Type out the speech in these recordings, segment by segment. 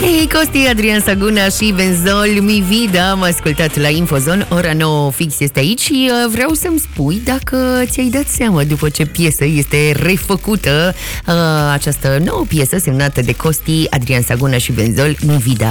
Hei, Costi, Adrian Saguna și Benzol Mi Vida. Am ascultat la Infozon. Ora 9 fix este aici și vreau să-mi spui dacă ți-ai dat seama după ce piesă este refăcută această nouă piesă semnată de Costi, Adrian Saguna și Benzol Mi Vida.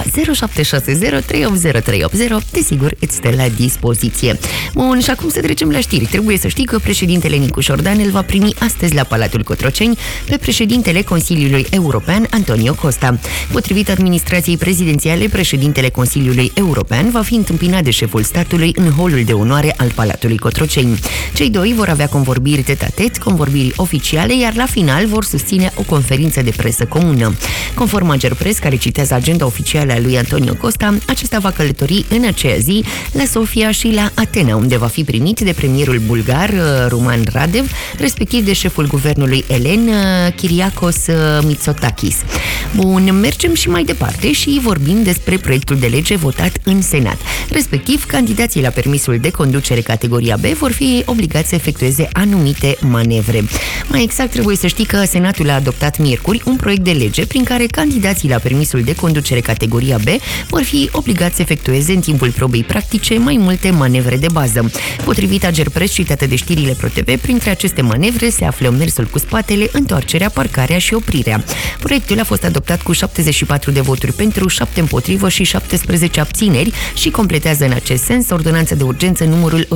0760380380. Desigur, îți stă la dispoziție. Bun, și acum să trecem la știri. Trebuie să știi că președintele Nicu Șordan îl va primi astăzi la Palatul Cotroceni pe președintele Consiliului European, Antonio Costa. Potrivit administrației prezidențiale, președintele Consiliului European va fi întâmpinat de șeful statului în holul de onoare al Palatului Cotroceni. Cei doi vor avea convorbiri tet-a-tet, convorbiri oficiale, iar la final vor susține o conferință de presă comună. Conform Agerpres, care citează agenda oficială a lui Antonio Costa, acesta va călători în aceea zi la Sofia și la Atena, unde va fi primit de premierul bulgar Ruman Radev, respectiv de șeful guvernului elen Kyriakos Mitsotakis. Bun, mergem și mai departe și vorbim despre proiectul de lege votat în Senat. Respectiv, candidații la permisul de conducere categoria B vor fi obligați să efectueze anumite manevre. Mai exact, trebuie să știi că Senatul a adoptat miercuri un proiect de lege prin care candidații la permisul de conducere categoria B vor fi obligați să efectueze în timpul probei practice mai multe manevre de bază. Potrivit Agerpres, citată de știrile ProTV, printre aceste manevre se află mersul cu spatele, întoarcerea, parcarea și oprirea. Proiectul a fost adoptat cu 74 de voturi pentru, 7 împotrivă și 17 abțineri și completează în acest sens ordonanța de urgență numărul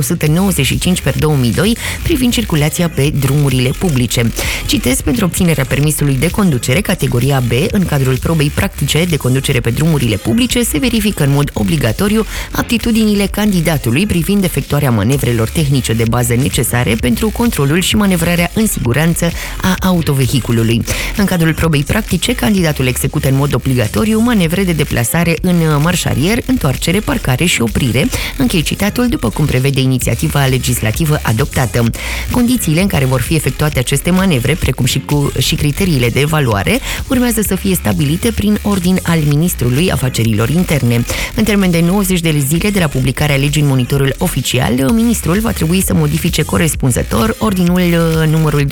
195/2002 privind circulația pe drumurile publice. Citez, pentru obținerea permisului de conducere categoria B în cadrul probei practice de conducere pe drumurile publice se verifică în mod obligatoriu aptitudinile candidatului privind efectuarea manevrelor tehnice de bază necesare pentru controlul și manevrarea în siguranță a autovehiculului. În cadrul probei practice, candidatul execută în mod obligatoriu manevre de deplasare în marșarier, întoarcere, parcare și oprire, închei citatul, după cum prevede inițiativa legislativă adoptată. Condițiile în care vor fi efectuate aceste manevre, precum și criteriile de evaluare, urmează să fie stabilite prin ordin al Ministrului Afacerilor Interne. În termen de 90 de zile de la publicarea legii în monitorul oficial, ministrul va trebui să modifice corespunzător ordinul numărul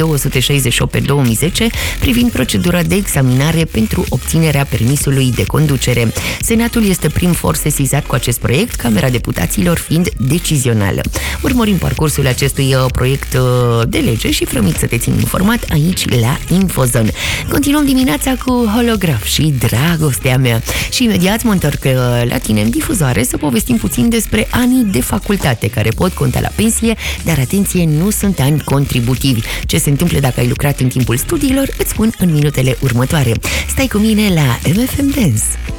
268/2010 privind procedura de examinare pentru obținerea permisului de conducere. Senatul este prim for sesizat cu acest proiect, Camera Deputaților fiind decizională. Urmărim parcursul acestui proiect de lege și promit să te țin informat aici la Infozon. Continuăm dimineața cu Holograf și Dragostea mea și imediat mă întorc la tine în difuzoare să povestim puțin despre anii de facultate care pot conta la pensie, dar atenție, nu sunt ani contributivi. Ce se întâmplă dacă ai lucrat în timpul studiilor, îți spun în minutele următoare. Stai cu mine la MFM Dance.